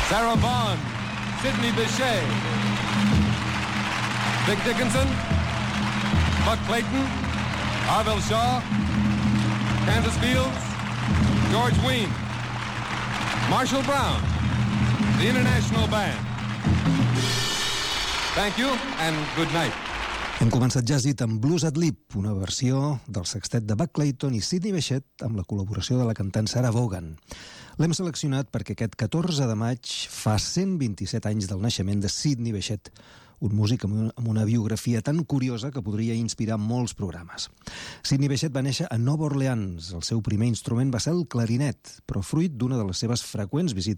Sarah Vaughan, Sidney Bechet, Dick Dickinson, Buck Clayton, Arvell Shaw, Kansas Fields, George Wein, Marshall Brown, the International Band. Thank you and good night. Hem començat Jazz It amb Blues at Lip, una versió del sextet de Buck Clayton i Sidney Bechet amb la col·laboració de la cantant Sarah Vaughan. L'hem seleccionat perquè aquest 14 de maig fa 127 anys del naixement de Sidney Bechet, un músic amb una biografia tan curiosa que podria inspirar molts programes. Sidney Bechet va néixer a Nova Orleans. El seu primer instrument va ser el clarinet, però fruit d'una de les seves freqüents visites